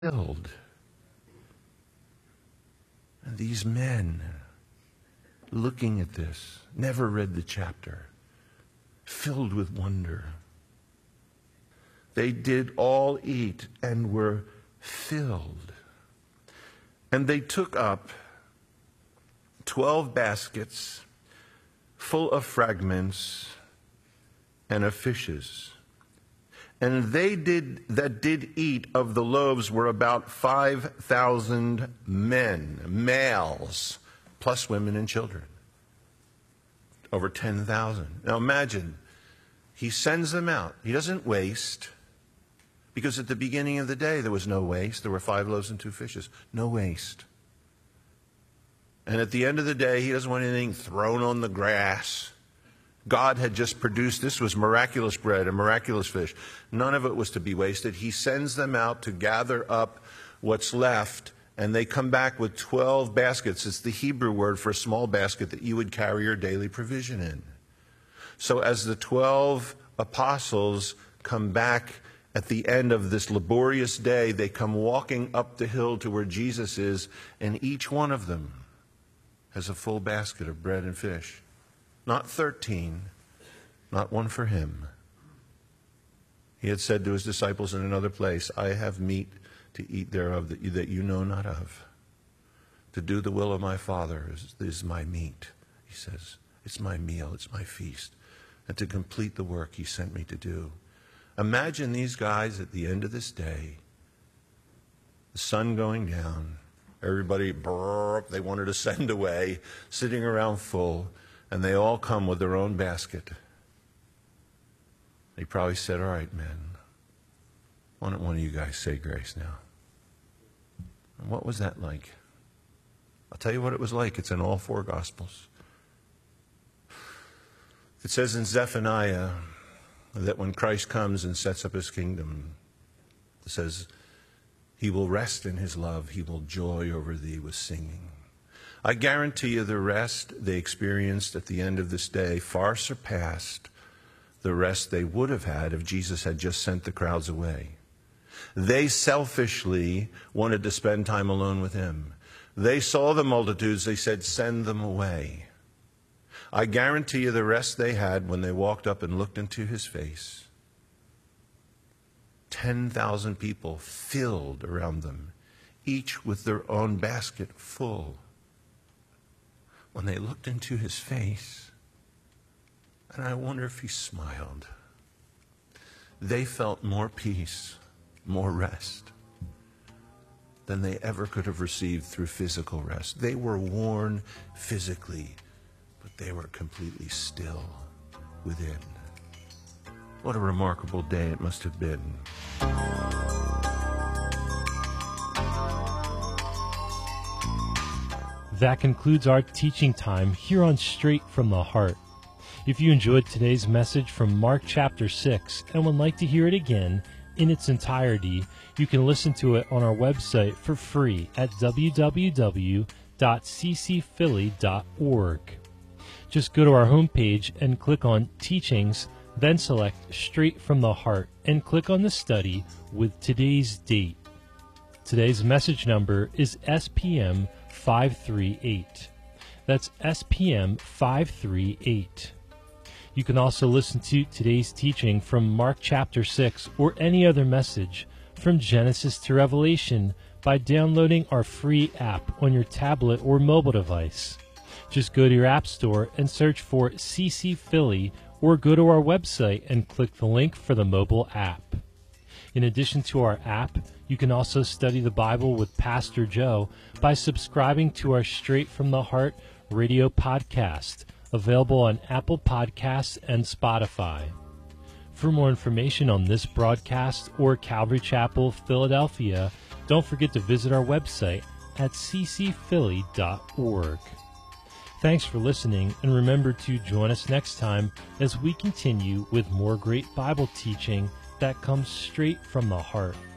filled. And these men, looking at this, never read the chapter, filled with wonder. They did all eat and were filled. And they took up 12 baskets full of fragments and of fishes. And they that did eat of the loaves were about 5,000 men, males, plus women and children. Over 10,000. Now imagine, he sends them out. He doesn't waste, because at the beginning of the day there was no waste. There were 5 loaves and 2 fishes. No waste. And at the end of the day, he doesn't want anything thrown on the grass. God had just produced, this was miraculous bread and miraculous fish. None of it was to be wasted. He sends them out to gather up what's left, and they come back with 12 baskets. It's the Hebrew word for a small basket that you would carry your daily provision in. So as the 12 apostles come back at the end of this laborious day, they come walking up the hill to where Jesus is, and each one of them has a full basket of bread and fish. Not 13, not one for him. He had said to his disciples in another place, I have meat to eat thereof that you know not of. To do the will of my Father is my meat, he says. It's my meal, it's my feast. And to complete the work he sent me to do. Imagine these guys at the end of this day, the sun going down, everybody, they wanted to send away, sitting around full, and they all come with their own basket. He probably said, all right, men, why don't one of you guys say grace now? And what was that like? I'll tell you what it was like. It's in all 4 Gospels. It says in Zephaniah that when Christ comes and sets up his kingdom, it says, he will rest in his love. He will joy over thee with singing. I guarantee you the rest they experienced at the end of this day far surpassed the rest they would have had if Jesus had just sent the crowds away. They selfishly wanted to spend time alone with him. They saw the multitudes. They said, send them away. I guarantee you the rest they had when they walked up and looked into his face. 10,000 people filled around them, each with their own basket full. When they looked into his face, and I wonder if he smiled, they felt more peace, more rest than they ever could have received through physical rest. They were worn physically, but they were completely still within. What a remarkable day it must have been. That concludes our teaching time here on Straight from the Heart. If you enjoyed today's message from Mark chapter 6 and would like to hear it again in its entirety, you can listen to it on our website for free at www.ccphilly.org. Just go to our homepage and click on Teachings, then select Straight from the Heart and click on the study with today's date. Today's message number is SPM 538. That's SPM 538. You can also listen to today's teaching from Mark chapter 6 or any other message from Genesis to Revelation by downloading our free app on your tablet or mobile device. Just go to your app store and search for CC Philly or go to our website and click the link for the mobile app. In addition to our app, you can also study the Bible with Pastor Joe by subscribing to our Straight from the Heart radio podcast, available on Apple Podcasts and Spotify. For more information on this broadcast or Calvary Chapel, Philadelphia, don't forget to visit our website at ccphilly.org. Thanks for listening, and remember to join us next time as we continue with more great Bible teaching that comes straight from the heart.